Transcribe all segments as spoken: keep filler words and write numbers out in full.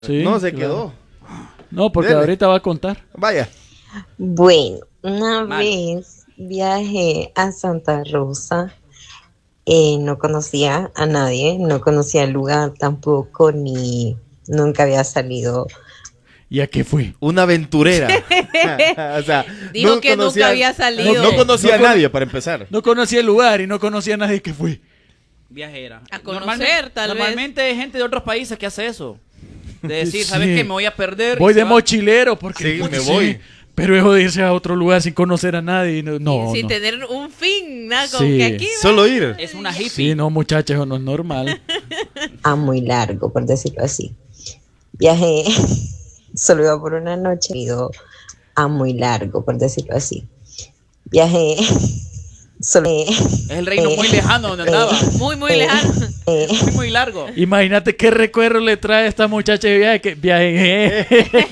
Sí, no, se claro. quedó. No, porque Dele. ahorita va a contar. Vaya. Bueno, una Mal. vez viajé a Santa Rosa, eh, no conocía a nadie, no conocía el lugar tampoco, ni nunca había salido. ¿Y a qué fue? Una aventurera. O sea, Dijo que nunca había salido. No, no conocía No a con- nadie, para empezar. No conocía el lugar y no conocía a nadie que fue. Viajera. A conocer, Normalmente- tal vez. Normalmente hay gente de otros países que hace eso. De decir, Sí. ¿sabes qué? Me voy a perder. Voy y de se va. mochilero porque Sí, me voy. Pero eso de irse a otro lugar sin conocer a nadie. No, no. sin no. tener un fin, nada, como Sí. que aquí va. Solo ir. Es una hippie. Sí, no, muchachos, eso no es normal. A muy largo, por decirlo así. Viajé, solo iba por una noche, ido a muy largo, por decirlo así. Viajé, solo Es el reino muy lejano donde andaba. Muy, muy lejano. Muy, muy largo. Imagínate qué recuerdo le trae a esta muchacha de viaje. Que viaje.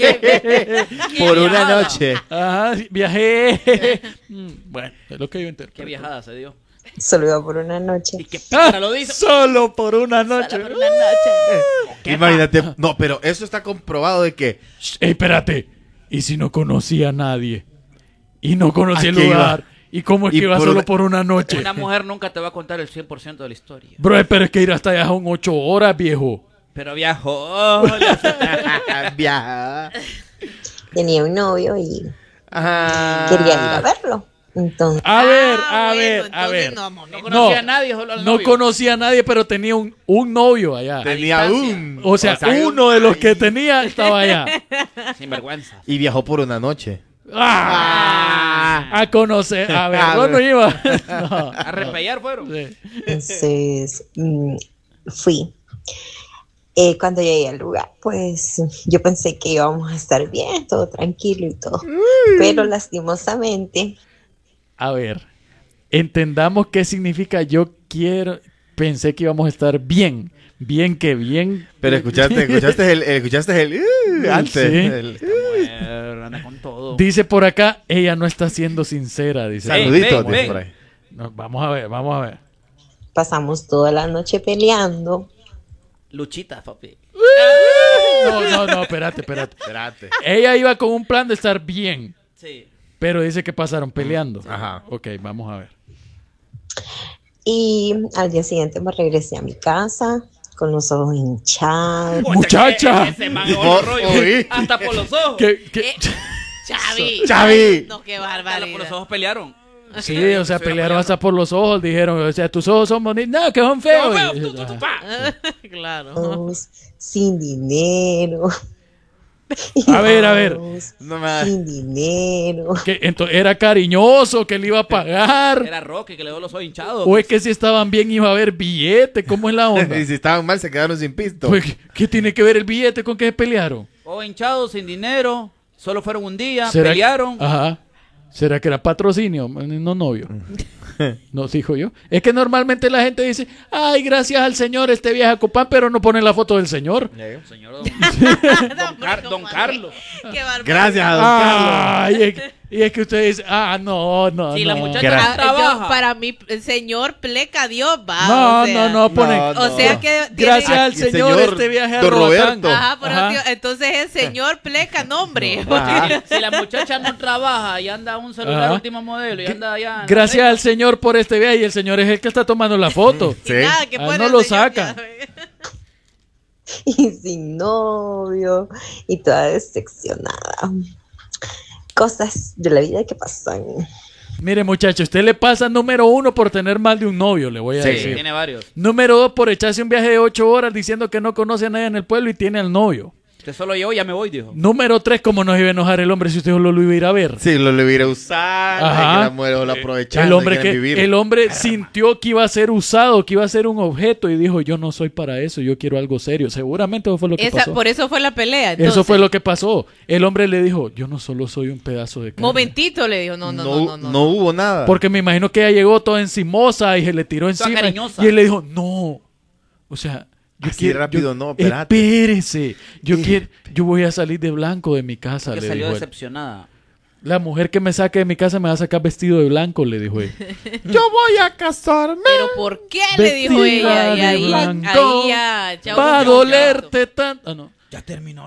Por una viajada. noche. Ajá, viajé. Mm, Bueno, es lo que yo interpreto. Qué viajada se dio. solo iba por una noche. Y qué Ah, pícara lo dice. solo por una noche. Solo por una noche. ¿Qué Imagínate. No, pero eso está comprobado de que. Shh, ey, espérate. ¿Y si no conocía a nadie? Y no conocía ¿A el qué lugar. ¿Y cómo es Y que iba por solo una- por una noche? Una mujer nunca te va a contar el cien por ciento de la historia. Bro, pero es que ir hasta allá son ocho horas, viejo. Pero viajó. Viaja. Tenía un novio y Ajá. quería ir a verlo. Entonces, A ver, Ah, a bueno, ver, a entonces ver. no, mo- No no conocía No. a nadie, solo al No novio. conocía a nadie, pero tenía un, un novio allá. Tenía distancia. un. O sea, uno de los que tenía estaba allá. Sin vergüenza. Y viajó por una noche. ¡Ah! A conocer. A ver, vos no iba. No. A repellar fueron. Sí. entonces mm, fui. Eh, cuando llegué al lugar, pues yo pensé que íbamos a estar bien, todo tranquilo y todo. Pero lastimosamente, A ver, entendamos qué significa yo quiero. Pensé que íbamos a estar bien. Bien que bien. Pero escuchaste, escuchaste el, escuchaste el uh, antes. Sí. El, Mujer, anda con todo. Dice por acá, ella no está siendo sincera. Dice. Ey, saludito, ven, dice ven. por ahí. No, vamos a ver, vamos a ver. pasamos toda la noche peleando. Luchita, papi. No, no, no, espérate, espérate. Espérate. Ella iba con un plan de estar bien, Sí. pero dice que pasaron peleando. Ajá. Ok, vamos a ver. Y al día siguiente me regresé a mi casa con los ojos hinchados. ¡Muchacha! Ese, ese man, otro rollo. Oí. Hasta por los ojos. ¿Qué, qué? Eh, Chavi. Chavi. No, qué Hasta por los barbaridad. ojos pelearon. Sí, o sea, Estuvieron pelearon hasta por los ojos. Dijeron, o sea, tus ojos son bonitos. No, que son feos. No, feo, tú, tú, tú, pa. Claro. Sin dinero. A ver, a ver. No me Sin dinero. Que entonces era cariñoso, que le iba a pagar. Era Rocky que le dio los ojos hinchados. O es que si estaban bien iba a haber billete. ¿Cómo es la onda? Y si estaban mal, se quedaron sin pisto. Pues, ¿qué tiene que ver el billete con que se pelearon? Ojos hinchados, sin dinero. Solo fueron un día. ¿Será- Pelearon. Ajá. ¿Será que era patrocinio? No novio. No, dijo yo. Es que normalmente la gente dice, ay, gracias al señor este viaje a Copán, pero no ponen la foto del señor. Señor Don, don, Car- don Carlos. Qué barbaridad. Gracias a don Carlos. Ay, es que- y es que usted dice, ah, no, no, Si no. la muchacha Gra- no Ah, trabaja. yo- para mí, el señor pleca Dios va. No, o sea, no, no, ponen. No, O sea que tiene- Gracias al Aquí, señor, señor este viaje a Don Roatán. Roberto. Ajá, pero Ajá. tío, entonces el señor pleca nombre. Ajá. Si la muchacha no trabaja y anda un celular Ajá. último modelo y anda allá. en la Gracias recta, al señor por este viaje y el señor es el que está tomando la foto. Y Sí. nada, que Ah, pone no el lo señor, sacan. ya ve. Y sin novio. Y toda decepcionada. Cosas de la vida que pasan. Mire, muchacho, usted le pasa número uno por tener más de un novio, le voy a Sí. decir. Tiene varios. Número dos por echarse un viaje de ocho horas diciendo que no conoce a nadie en el pueblo y tiene al novio. Usted solo llegó, ya me voy, dijo. Número tres, como nos iba a enojar el hombre si usted solo lo iba a ir a ver. Sí, lo le hubiera usado. Ajá. Que la mujer lo aprovechando. El hombre, que, quieren vivir. el hombre sintió que iba a ser usado, que iba a ser un objeto y dijo, yo no soy para eso, yo quiero algo serio. Seguramente eso fue lo que Esa- pasó. por eso fue la pelea. Eso entonces. fue lo que pasó. El hombre le dijo, yo no solo soy un pedazo de carne. Momentito le dijo, no, no, no, no. no, no hubo nada. Porque me imagino que ella llegó toda encimosa y se le tiró Toda encima. cariñosa. Y él le dijo, no. O sea, yo Así quiero... rápido yo- no, espérate. Espérese. Yo, quiero, yo voy a salir de blanco de mi casa, Que le salió dijo él. decepcionada. La mujer que me saque de mi casa me va a sacar vestido de blanco, le dijo él. Yo voy a casarme. Pero ¿por qué le dijo Vestida ella? Y de ahí, blanco, ahí ya, ya va a hubo un dolerte tanto. Ah, no. Ya terminó.